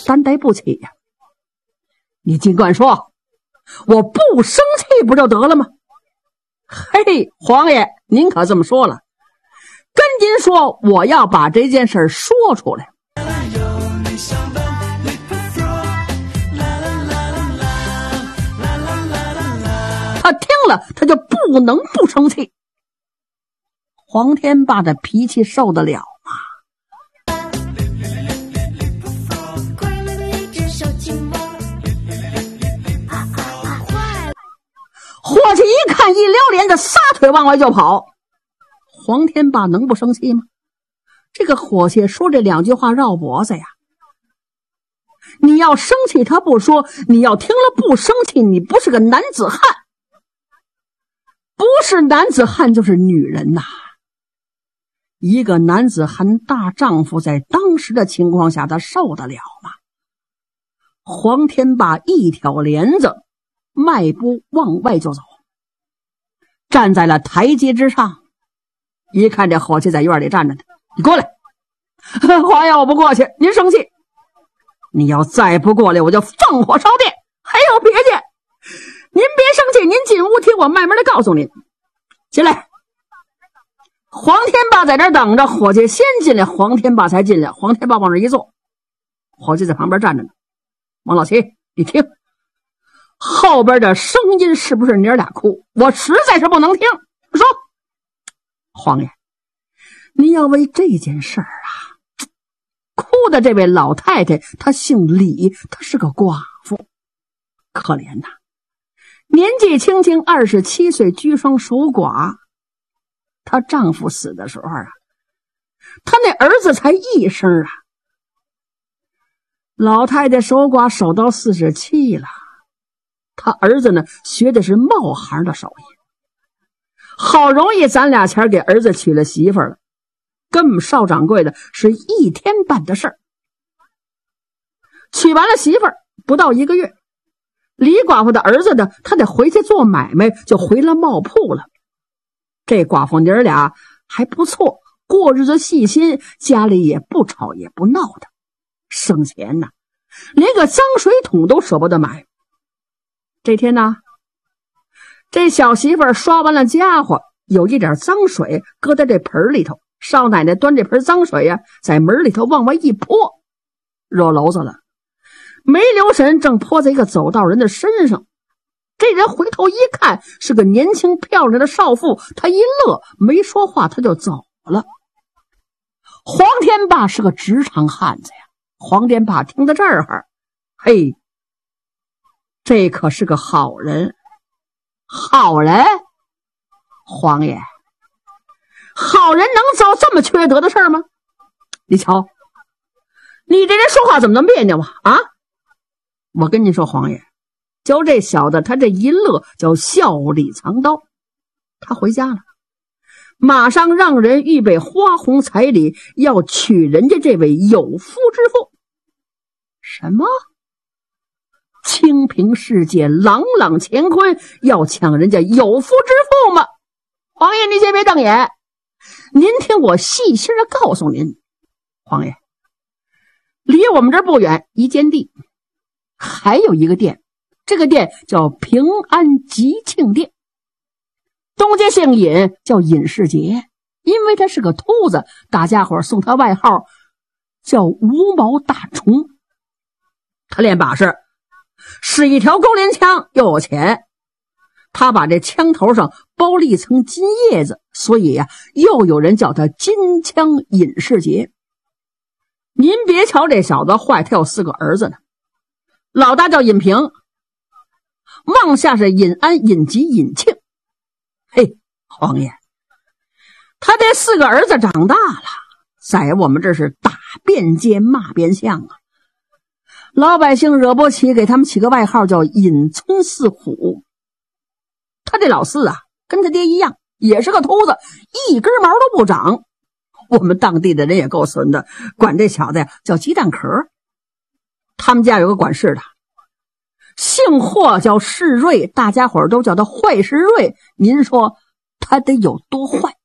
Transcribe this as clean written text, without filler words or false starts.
担待不起呀。你尽管说，我不生气不就得了吗？嘿，皇爷，您可这么说了，跟您说，我要把这件事说出来。他听了，他就不能不生气。黄天霸的脾气受得了吗？伙计一看，一撩帘子，撒腿往外就跑。黄天霸能不生气吗？这个伙计说这两句话绕脖子呀。你要生气他不说，你要听了不生气，你不是个男子汉。不是男子汉就是女人呐。一个男子汉大丈夫在当时的情况下，他受得了吗？黄天霸一挑帘子，迈步往外就走，站在了台阶之上。一看这伙计在院里站着呢，你过来。皇爷，我不过去，您生气。你要再不过来，我就放火烧店。还有别介，您别生气，您进屋听我慢慢的告诉您。进来。黄天霸在这儿等着，伙计先进来，黄天霸才进来。黄天霸往这一坐，伙计在旁边站着呢。王老七，你听，后边的声音是不是你俩哭？我实在是不能听。说，皇爷，您要为这件事啊，哭的这位老太太，她姓李，她是个寡妇，可怜呐，年纪轻轻27岁，居双守寡。她丈夫死的时候啊，她那儿子才一生啊。老太太守寡守到47了，她儿子呢学的是冒行的手艺。好容易咱俩前给儿子娶了媳妇了，跟我们邵掌柜的是一天办的事儿。娶完了媳妇儿不到1个月，李寡妇的儿子呢，他得回去做买卖，就回了茂铺了。这寡妇娘俩还不错，过日子细心，家里也不吵也不闹的，省钱呐，连个脏水桶都舍不得买。这天呢，这小媳妇儿刷完了家伙，有一点脏水搁在这盆里头，少奶奶端这盆脏水呀，在门里头往外一泼，惹娄子了，没留神正泼在一个走道人的身上。这人回头一看，是个年轻漂亮的少妇，他一乐，没说话，他就走了。黄天霸是个职场汉子呀，黄天霸听到这儿，嘿，这可是个好人。好人？皇爷，好人能遭这么缺德的事吗？你瞧，你这人说话怎么那么别扭啊？我跟你说，皇爷，就这小子，他这一乐叫笑里藏刀。他回家了，马上让人预备花红彩礼，要娶人家这位有夫之妇。什么？清平世界，朗朗乾坤，要抢人家有夫之妇吗？皇爷，您先别瞪眼，您听我细心的告诉您，皇爷，离我们这儿不远一间地，还有一个店，这个店叫平安吉庆店。东街姓尹，叫尹世杰，因为他是个秃子，大家伙送他外号叫无毛大虫。他练把式，是一条钩镰枪，又有钱。他把这枪头上包了一层金叶子，所以呀，又有人叫他金枪尹世杰。您别瞧这小子坏，他有4个儿子呢。老大叫尹平，往下是尹安、尹吉、尹庆。嘿，皇爷，他这4个儿子长大了，在我们这是打遍街骂遍巷啊。老百姓惹不起，给他们起个外号叫尹村四虎。他这老四啊，跟他爹一样，也是个秃子，一根毛都不长。我们当地的人也够损的，管这小子呀叫鸡蛋壳。他们家有个管事的，姓霍叫世瑞，大家伙都叫他坏世瑞。您说他得有多坏？